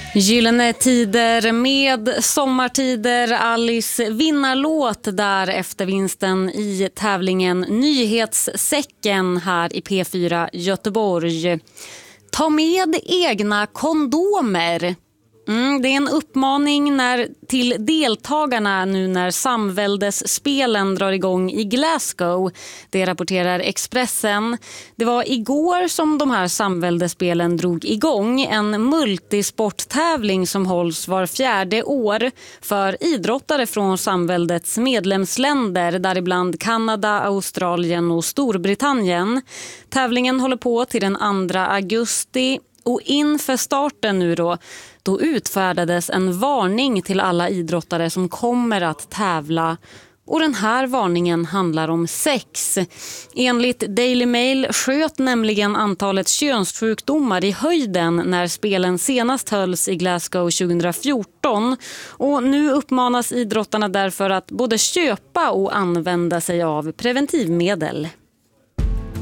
Gyllene tider med sommartider, Alice vinnarlåt där efter vinsten i tävlingen Nyhetssäcken här i P4 Göteborg. Ta med egna kondomer. Det är en uppmaning till deltagarna nu när samväldesspelen drar igång i Glasgow. Det rapporterar Expressen. Det var igår som de här samväldesspelen drog igång. En multisporttävling som hålls var 4:e år för idrottare från samväldets medlemsländer, däribland Kanada, Australien och Storbritannien. Tävlingen håller på till den 2 augusti. Och inför starten nu då utfärdades en varning till alla idrottare som kommer att tävla. Och den här varningen handlar om sex. Enligt Daily Mail sköt nämligen antalet könssjukdomar i höjden när spelen senast hölls i Glasgow 2014. Och nu uppmanas idrottarna därför att både köpa och använda sig av preventivmedel.